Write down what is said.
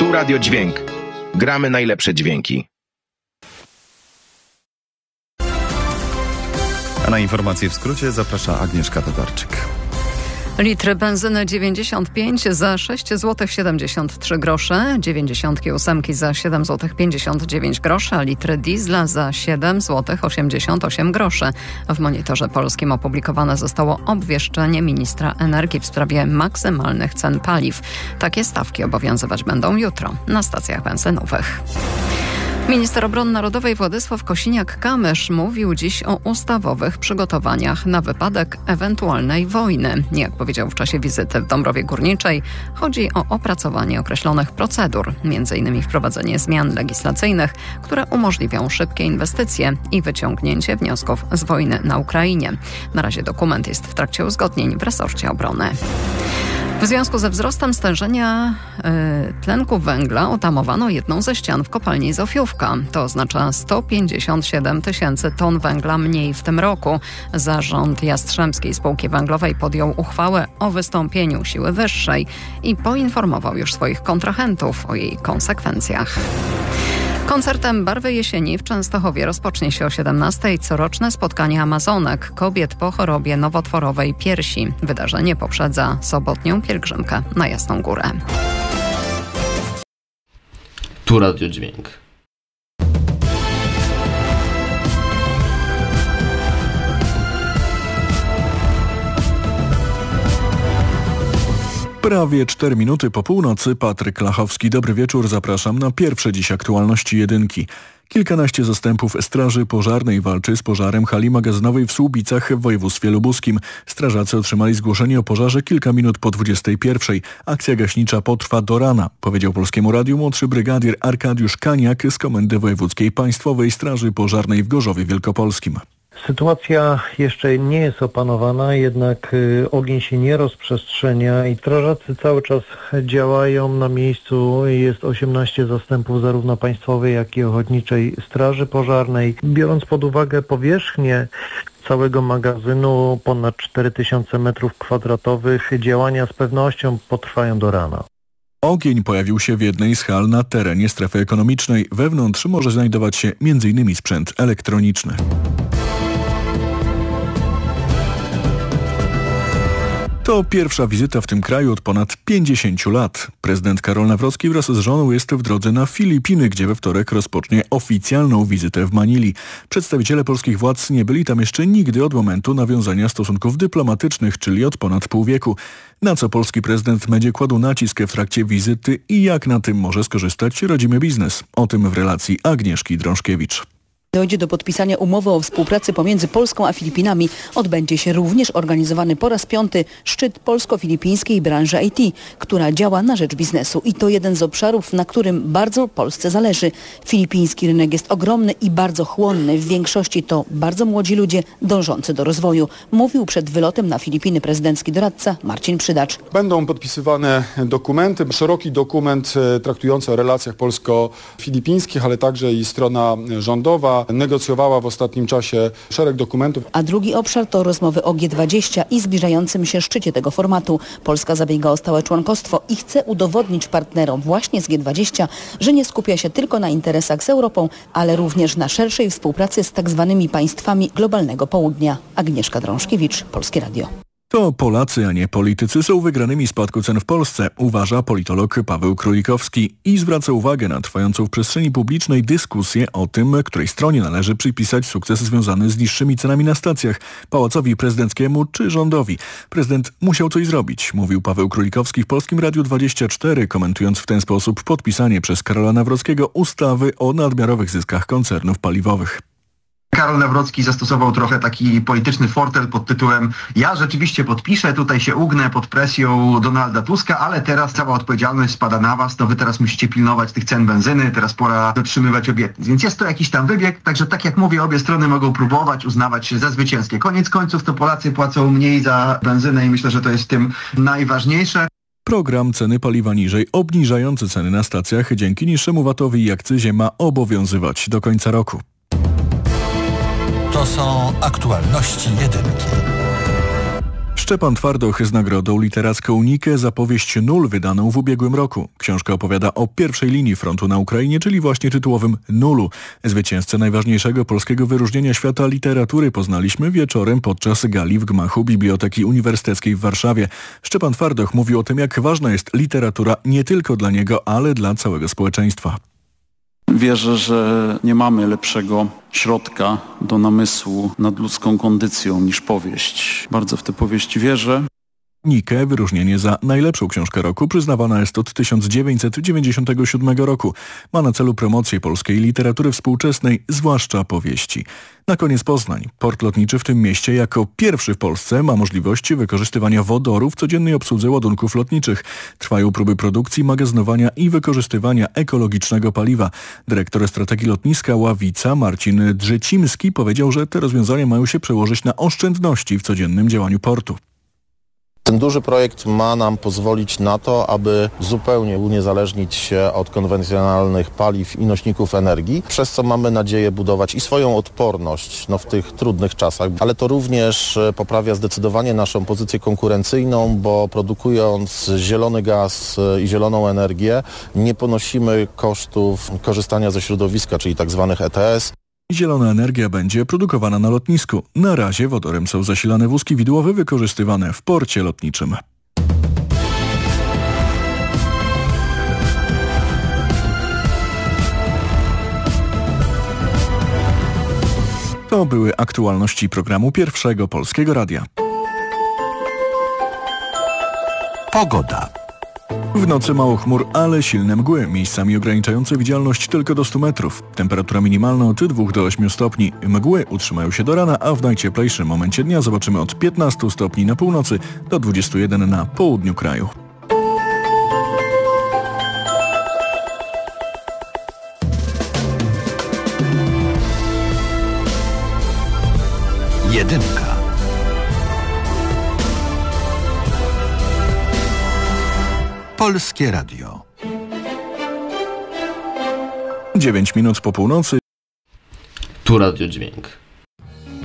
Tu Radio Dźwięk. Gramy najlepsze dźwięki. A na informacje w skrócie zaprasza Agnieszka Tatarczyk. Litr benzyny 95 za 6 zł 73 grosze, 98 za 7 zł 59 groszy, a litr diesla za 7 zł 88 groszy. W Monitorze Polskim opublikowane zostało obwieszczenie ministra energii w sprawie maksymalnych cen paliw. Takie stawki obowiązywać będą jutro na stacjach benzynowych. Minister Obrony Narodowej Władysław Kosiniak-Kamysz mówił dziś o ustawowych przygotowaniach na wypadek ewentualnej wojny. Jak powiedział w czasie wizyty w Dąbrowie Górniczej, chodzi o opracowanie określonych procedur, m.in. wprowadzenie zmian legislacyjnych, które umożliwią szybkie inwestycje i wyciągnięcie wniosków z wojny na Ukrainie. Na razie dokument jest w trakcie uzgodnień w resorcie obrony. W związku ze wzrostem stężenia tlenku węgla otamowano jedną ze ścian w kopalni Zofiówka. To oznacza 157 tysięcy ton węgla mniej w tym roku. Zarząd Jastrzębskiej Spółki Węglowej podjął uchwałę o wystąpieniu siły wyższej i poinformował już swoich kontrahentów o jej konsekwencjach. Koncertem Barwy Jesieni w Częstochowie rozpocznie się o 17:00 coroczne spotkanie Amazonek, kobiet po chorobie nowotworowej piersi. Wydarzenie poprzedza sobotnią pielgrzymkę na Jasną Górę. Tu Radio Dźwięk. Prawie 4 minuty po północy. Patryk Lachowski. Dobry wieczór. Zapraszam na pierwsze dziś aktualności jedynki. Kilkanaście zastępów Straży Pożarnej walczy z pożarem hali magazynowej w Słubicach w województwie lubuskim. Strażacy otrzymali zgłoszenie o pożarze kilka minut po 21:00. Akcja gaśnicza potrwa do rana, powiedział Polskiemu Radiu młodszy brygadier Arkadiusz Kaniak z Komendy Wojewódzkiej Państwowej Straży Pożarnej w Gorzowie Wielkopolskim. Sytuacja jeszcze nie jest opanowana, jednak ogień się nie rozprzestrzenia i strażacy cały czas działają na miejscu. Jest 18 zastępów zarówno państwowej, jak i ochotniczej straży pożarnej. Biorąc pod uwagę powierzchnię całego magazynu, ponad 4000 m2, działania z pewnością potrwają do rana. Ogień pojawił się w jednej z hal na terenie strefy ekonomicznej. Wewnątrz może znajdować się m.in. sprzęt elektroniczny. To pierwsza wizyta w tym kraju od ponad 50 lat. Prezydent Karol Nawrocki wraz z żoną jest w drodze na Filipiny, gdzie we wtorek rozpocznie oficjalną wizytę w Manili. Przedstawiciele polskich władz nie byli tam jeszcze nigdy od momentu nawiązania stosunków dyplomatycznych, czyli od ponad pół wieku. Na co polski prezydent będzie kładł nacisk w trakcie wizyty i jak na tym może skorzystać rodzimy biznes? O tym w relacji Agnieszki Drążkiewicz. Dojdzie do podpisania umowy o współpracy pomiędzy Polską a Filipinami. Odbędzie się również organizowany po raz 5. szczyt polsko-filipińskiej branży IT, która działa na rzecz biznesu. I to jeden z obszarów, na którym bardzo Polsce zależy. Filipiński rynek jest ogromny i bardzo chłonny. W większości to bardzo młodzi ludzie dążący do rozwoju. Mówił przed wylotem na Filipiny prezydencki doradca Marcin Przydacz. Będą podpisywane dokumenty, szeroki dokument traktujący o relacjach polsko-filipińskich, ale także i strona rządowa negocjowała w ostatnim czasie szereg dokumentów. A drugi obszar to rozmowy o G20 i zbliżającym się szczycie tego formatu. Polska zabiega o stałe członkostwo i chce udowodnić partnerom właśnie z G20, że nie skupia się tylko na interesach z Europą, ale również na szerszej współpracy z tak zwanymi państwami globalnego południa. Agnieszka Drążkiewicz, Polskie Radio. To Polacy, a nie politycy są wygranymi spadku cen w Polsce, uważa politolog Paweł Królikowski i zwraca uwagę na trwającą w przestrzeni publicznej dyskusję o tym, której stronie należy przypisać sukces związany z niższymi cenami na stacjach, Pałacowi Prezydenckiemu czy rządowi. Prezydent musiał coś zrobić, mówił Paweł Królikowski w Polskim Radiu 24, komentując w ten sposób podpisanie przez Karola Nawrockiego ustawy o nadmiarowych zyskach koncernów paliwowych. Karol Nawrocki zastosował trochę taki polityczny fortel pod tytułem: ja rzeczywiście podpiszę, tutaj się ugnę pod presją Donalda Tuska, ale teraz cała odpowiedzialność spada na was, to wy teraz musicie pilnować tych cen benzyny, teraz pora dotrzymywać obietnic. Więc jest to jakiś tam wybieg, także tak jak mówię, obie strony mogą próbować uznawać się za zwycięskie. Koniec końców to Polacy płacą mniej za benzynę i myślę, że to jest w tym najważniejsze. Program ceny paliwa niżej, obniżający ceny na stacjach dzięki niższemu VAT-owi i akcyzie ma obowiązywać do końca roku. To są aktualności jedynki. Szczepan Twardoch z nagrodą literacką Nike za powieść Nul wydaną w ubiegłym roku. Książka opowiada o pierwszej linii frontu na Ukrainie, czyli właśnie tytułowym Nulu. Zwycięzcę najważniejszego polskiego wyróżnienia świata literatury poznaliśmy wieczorem podczas gali w gmachu Biblioteki Uniwersyteckiej w Warszawie. Szczepan Twardoch mówił o tym, jak ważna jest literatura nie tylko dla niego, ale dla całego społeczeństwa. Wierzę, że nie mamy lepszego środka do namysłu nad ludzką kondycją niż powieść. Bardzo w tę powieść wierzę. Nike wyróżnienie za najlepszą książkę roku przyznawana jest od 1997 roku. Ma na celu promocję polskiej literatury współczesnej, zwłaszcza powieści. Na koniec Poznań. Port lotniczy w tym mieście jako pierwszy w Polsce ma możliwość wykorzystywania wodoru w codziennej obsłudze ładunków lotniczych. Trwają próby produkcji, magazynowania i wykorzystywania ekologicznego paliwa. Dyrektor strategii lotniska Ławica Marcin Drzecimski powiedział, że te rozwiązania mają się przełożyć na oszczędności w codziennym działaniu portu. Ten duży projekt ma nam pozwolić na to, aby zupełnie uniezależnić się od konwencjonalnych paliw i nośników energii, przez co mamy nadzieję budować i swoją odporność w tych trudnych czasach, ale to również poprawia zdecydowanie naszą pozycję konkurencyjną, bo produkując zielony gaz i zieloną energię nie ponosimy kosztów korzystania ze środowiska, czyli tzw. ETS. Zielona energia będzie produkowana na lotnisku. Na razie wodorem są zasilane wózki widłowe wykorzystywane w porcie lotniczym. To były aktualności programu Pierwszego Polskiego Radia. Pogoda. W nocy mało chmur, ale silne mgły, miejscami ograniczające widzialność tylko do 100 metrów. Temperatura minimalna od 2 do 8 stopni. Mgły utrzymają się do rana, a w najcieplejszym momencie dnia zobaczymy od 15 stopni na północy do 21 na południu kraju. Jedynka. Polskie Radio. 9 minut po północy. Tu Radio Dźwięk.